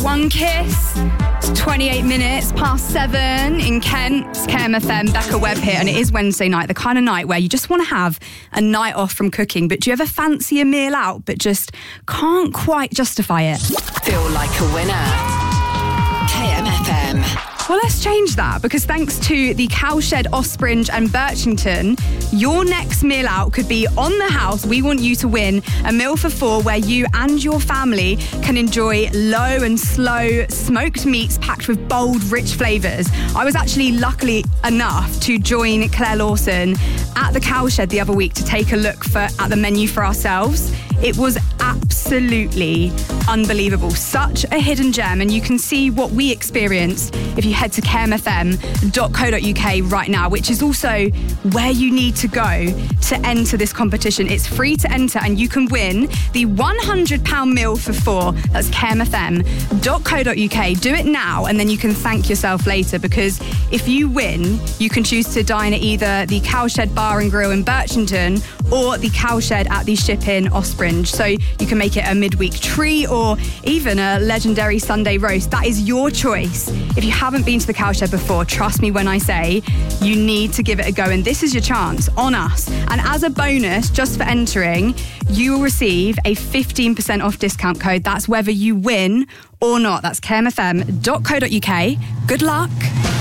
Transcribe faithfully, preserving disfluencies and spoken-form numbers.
One Kiss. It's twenty-eight minutes past seven in Kent. It's K M F M, Becca Webb here, and it is Wednesday night, the kind of night where you just want to have a night off from cooking, but do you ever fancy a meal out but just can't quite justify it? Feel like a winner. K M F M. Well, let's change that, because thanks to the Cowshed, Ospringe and Birchington, your next meal out could be on the house. We want you to win a meal for four where you and your family can enjoy low and slow smoked meats packed with bold, rich flavours. I was actually lucky enough to join Claire Lawson at the Cowshed the other week to take a look for, at the menu for ourselves. It was absolutely unbelievable. Such a hidden gem, and you can see what we experienced if you head to k m f m dot co dot u k right now, which is also where you need to go to enter this competition. It's free to enter, and you can win the one hundred pound meal for four. That's k m f m dot co dot u k. Do it now, and then you can thank yourself later, because if you win, you can choose to dine at either the Cowshed Bar and Grill in Birchington or the Cowshed at the Ship in Ospringe. So you can make it a midweek treat or even a legendary Sunday roast. That is your choice. If you haven't been to the Cowshed before, trust me when I say you need to give it a go, and this is your chance on us. And as a bonus, just for entering, you will receive a fifteen percent off discount code. That's whether you win or not. That's k m f m dot co dot u k. Good luck.